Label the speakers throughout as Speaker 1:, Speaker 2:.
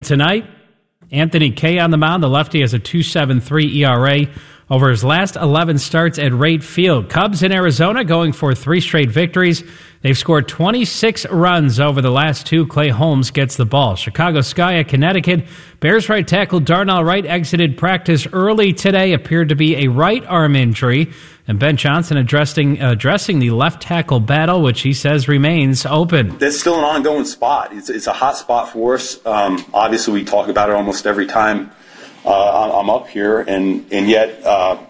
Speaker 1: tonight. Anthony Kay on the mound. The lefty has a 2.73 ERA over his last 11 starts at Rate Field. Cubs in Arizona going for 3 straight victories. They've scored 26 runs over the last 2. Clay Holmes gets the ball. Chicago Sky at Connecticut. Bears right tackle Darnell Wright exited practice early today. Appeared to be a right arm injury. And Ben Johnson addressing the left tackle battle, which he says remains open.
Speaker 2: That's still an ongoing spot. It's a hot spot for us. Obviously, we talk about it almost every time I'm up here, and yet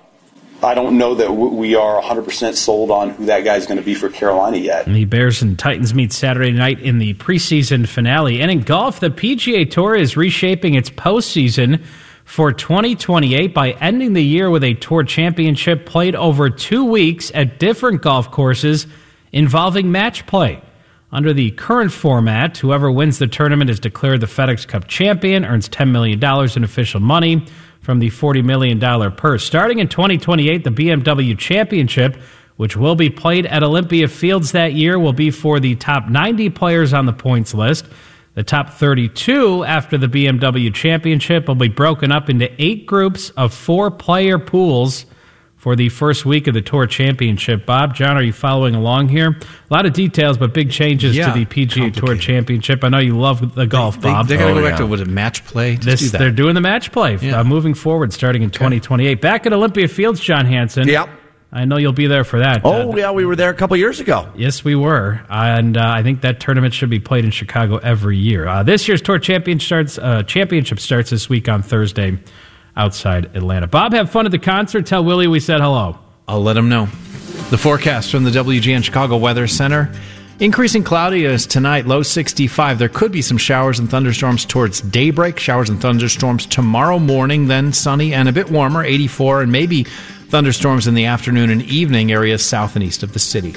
Speaker 2: I don't know that we are 100% sold on who that guy's going to be for Carolina yet.
Speaker 1: And the Bears and Titans meet Saturday night in the preseason finale. And in golf, the PGA Tour is reshaping its postseason for 2028 by ending the year with a Tour Championship played over 2 weeks at different golf courses involving match play. Under the current format, whoever wins the tournament is declared the FedEx Cup champion, earns $10 million in official money from the $40 million purse. Starting in 2028, the BMW Championship, which will be played at Olympia Fields that year, will be for the top 90 players on the points list. The top 32 after the BMW Championship will be broken up into 8 groups of 4-player pools for the first week of the Tour Championship. Bob, John, are you following along here? A lot of details, but big changes to the PGA Tour Championship. I know you love the golf, Bob.
Speaker 3: They're going to go back to, was it match play?
Speaker 1: They're doing the match play moving forward starting in 2028. Back at Olympia Fields, John Hansen.
Speaker 4: Yep.
Speaker 1: I know you'll be there for that.
Speaker 4: We were there a couple years ago.
Speaker 1: Yes, we were. And I think that tournament should be played in Chicago every year. This year's Tour Championship starts this week on Thursday outside Atlanta. Bob, have fun at the concert. Tell Willie we said hello.
Speaker 3: I'll let him know. The forecast from the WGN Chicago Weather Center. Increasing cloudiness tonight, low 65. There could be some showers and thunderstorms towards daybreak. Showers and thunderstorms tomorrow morning, then sunny and a bit warmer, 84, and maybe thunderstorms in the afternoon and evening areas south and east of the city.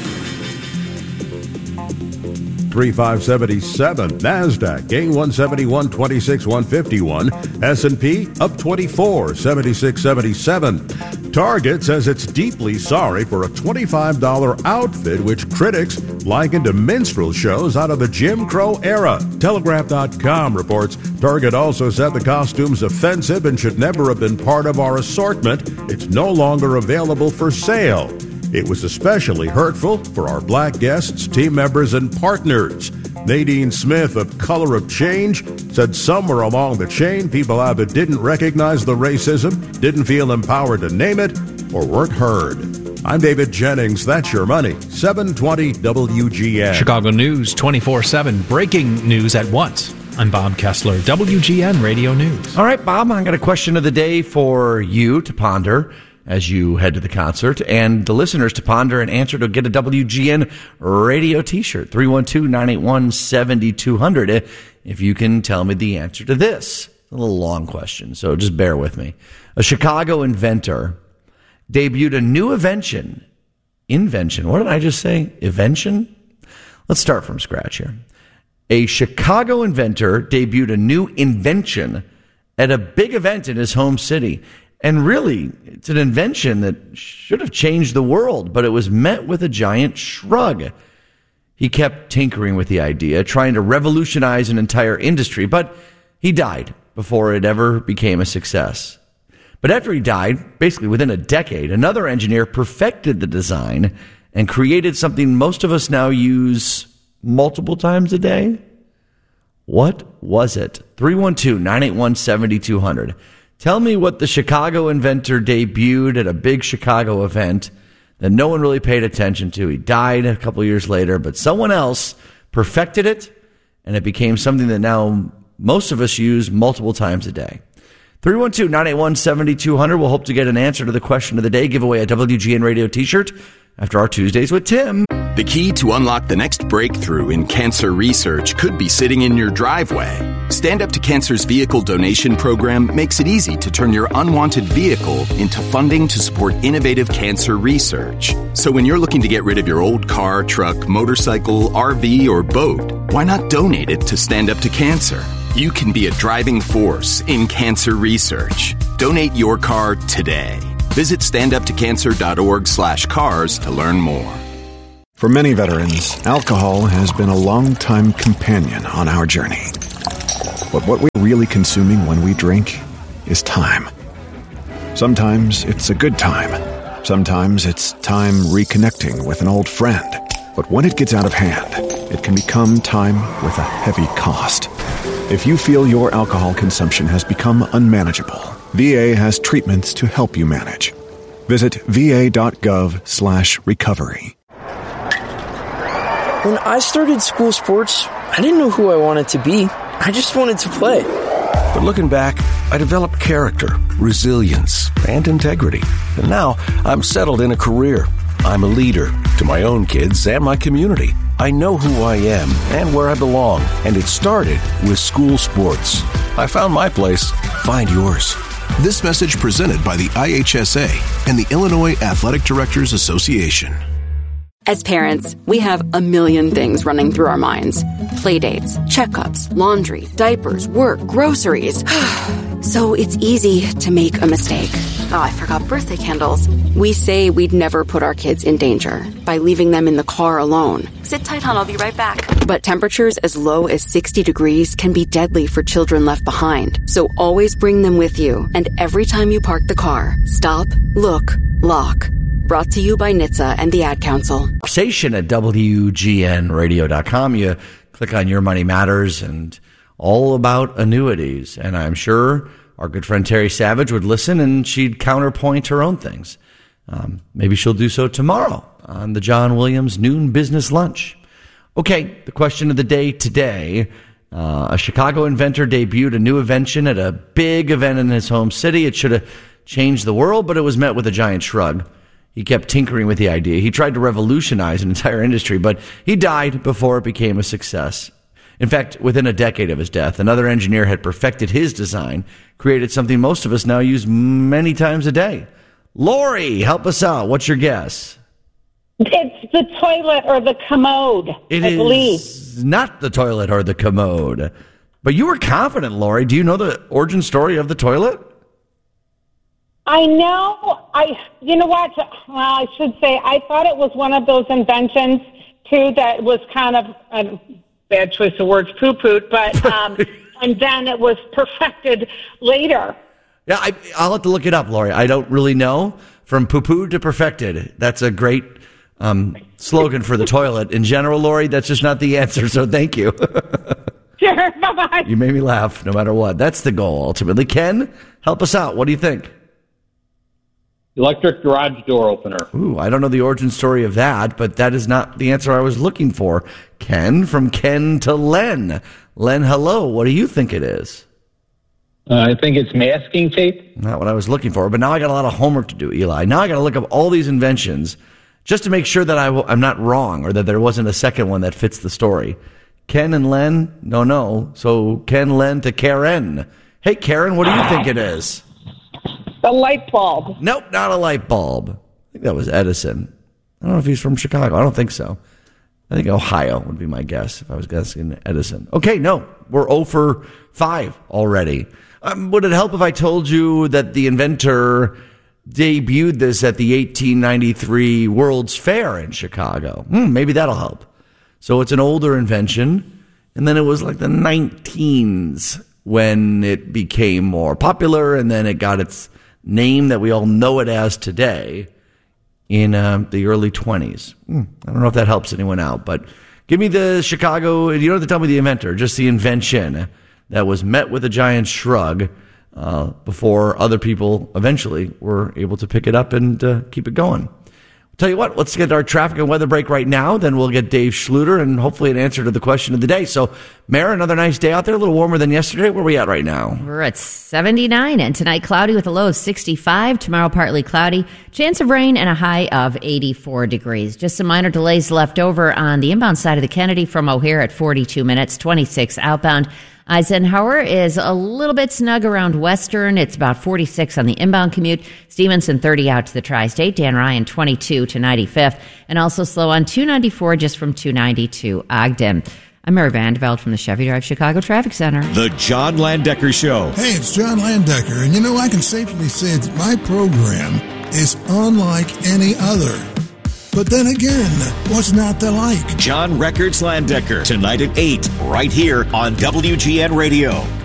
Speaker 5: 3577. NASDAQ gain 171, 26, 151. S&P up 24, 76.77. Target says it's deeply sorry for a $25 outfit which critics likened to minstrel shows out of the Jim Crow era. Telegraph.com reports Target also said the costume's offensive and should never have been part of our assortment. It's no longer available for sale. It was especially hurtful for our black guests, team members, and partners. Nadine Smith of Color of Change said somewhere along the chain, people either didn't recognize the racism, didn't feel empowered to name it, or weren't heard. I'm David Jennings. That's your money. 720 WGN.
Speaker 3: Chicago News 24/7. Breaking news at once. I'm Bob Kessler, WGN Radio News.
Speaker 4: All right, Bob, I got a question of the day for you to ponder as you head to the concert, and the listeners to ponder and answer to get a WGN radio t-shirt. 312-981-7200 if you can tell me the answer to this. A little long question, so just bear with me. A Chicago inventor debuted a new invention. What did I just say? Invention? Let's start from scratch here. A Chicago inventor debuted a new invention at a big event in his home city. And really, it's an invention that should have changed the world, but it was met with a giant shrug. He kept tinkering with the idea, trying to revolutionize an entire industry, but he died before it ever became a success. But after he died, basically within a decade, another engineer perfected the design and created something most of us now use multiple times a day. What was it? 312-981-7200. Tell me what the Chicago inventor debuted at a big Chicago event that no one really paid attention to. He died a couple years later, but someone else perfected it, and it became something that now most of us use multiple times a day. 312-981-7200. We'll hope to get an answer to the question of the day. Give away a WGN Radio t-shirt after our Tuesdays with Tim.
Speaker 6: The key to unlock the next breakthrough in cancer research could be sitting in your driveway. Stand Up to Cancer's vehicle donation program makes it easy to turn your unwanted vehicle into funding to support innovative cancer research. So when you're looking to get rid of your old car, truck, motorcycle, RV, or boat, why not donate it to Stand Up to Cancer? You can be a driving force in cancer research. Donate your car today. Visit standuptocancer.org/cars to learn more.
Speaker 7: For many veterans, alcohol has been a long-time companion on our journey. But what we're really consuming when we drink is time. Sometimes it's a good time. Sometimes it's time reconnecting with an old friend. But when it gets out of hand, it can become time with a heavy cost. If you feel your alcohol consumption has become unmanageable, VA has treatments to help you manage. Visit va.gov/recovery.
Speaker 8: When I started school sports, I didn't know who I wanted to be. I just wanted to play.
Speaker 9: But looking back, I developed character, resilience, and integrity. And now I'm settled in a career. I'm a leader to my own kids and my community. I know who I am and where I belong, and it started with school sports. I found my place. Find yours.
Speaker 10: This message presented by the IHSA and the Illinois Athletic Directors Association.
Speaker 11: As parents, we have a million things running through our minds. Playdates, checkups, laundry, diapers, work, groceries. So it's easy to make a mistake. Oh, I forgot birthday candles. We say we'd never put our kids in danger by leaving them in the car alone. Sit tight, hon, I'll be right back. But temperatures as low as 60 degrees can be deadly for children left behind. So always bring them with you. And every time you park the car, stop, look, lock. Brought to you by NHTSA and the Ad Council.
Speaker 4: Conversation at WGNradio.com. You click on Your Money Matters and all about annuities. And I'm sure our good friend Terry Savage would listen and she'd counterpoint her own things. Maybe she'll do so tomorrow on the John Williams Noon Business Lunch. Okay, the question of the day today. A Chicago inventor debuted a new invention at a big event in his home city. It should have changed the world, but it was met with a giant shrug. He kept tinkering with the idea. He tried to revolutionize an entire industry, but he died before it became a success. In fact, within a decade of his death, another engineer had perfected his design, created something most of us now use many times a day. Lori, help us out. What's your guess?
Speaker 12: It's the toilet or the commode, I believe.
Speaker 4: It's not the toilet or the commode. But you were confident, Lori. Do you know the origin story of the toilet?
Speaker 12: I know. You know what? Well, I should say I thought it was one of those inventions, too, that was kind of a bad choice of words, poo-pooed, but and then it was perfected later.
Speaker 4: Yeah, I'll have to look it up, Lori. I don't really know. From poo-poo to perfected. That's a great slogan for the toilet. In general, Lori, that's just not the answer, so thank you.
Speaker 12: Sure, bye-bye.
Speaker 4: You made me laugh no matter what. That's the goal, ultimately. Ken, help us out. What do you think?
Speaker 13: Electric garage door opener.
Speaker 4: Ooh, I don't know the origin story of that, but that is not the answer I was looking for. Ken, from Ken to Len. Len, hello. What do you think it is?
Speaker 13: I think it's masking tape.
Speaker 4: Not what I was looking for, but now I got a lot of homework to do, Eli. Now I got to look up all these inventions just to make sure that I'm not wrong or that there wasn't a second one that fits the story. Ken and Len? No. So Ken, Len to Karen. Hey, Karen, what do you think it is?
Speaker 12: The light bulb.
Speaker 4: Nope, not a light bulb. I think that was Edison. I don't know if he's from Chicago. I don't think so. I think Ohio would be my guess if I was guessing Edison. Okay, no, we're 0 for 5 already. Would it help if I told you that the inventor debuted this at the 1893 World's Fair in Chicago? Maybe that'll help. So it's an older invention, and then it was like the 19s when it became more popular, and then it got its name that we all know it as today in the early 20s. I don't know if that helps anyone out, but give me the Chicago, you don't have to tell me the inventor, just the invention that was met with a giant shrug before other people eventually were able to pick it up and keep it going. Tell you what, let's get our traffic and weather break right now. Then we'll get Dave Schluter and hopefully an answer to the question of the day. So, Mara, another nice day out there, a little warmer than yesterday. Where are we at right now?
Speaker 14: We're at 79, and tonight cloudy with a low of 65. Tomorrow partly cloudy, chance of rain, and a high of 84 degrees. Just some minor delays left over on the inbound side of the Kennedy from O'Hare at 42 minutes, 26 outbound. Eisenhower is a little bit snug around Western. It's about 46 on the inbound commute. Stevenson 30 out to the Tri-State. Dan Ryan 22 to 95th. And also slow on 294 just from 290 to Ogden. I'm Mary Vandeveld from the Chevy Drive Chicago Traffic Center.
Speaker 15: The John Landecker Show.
Speaker 16: Hey, it's John Landecker. And you know, I can safely say that my program is unlike any other. But then again, what's not to like?
Speaker 15: John Records Landecker, tonight at 8, right here on WGN Radio.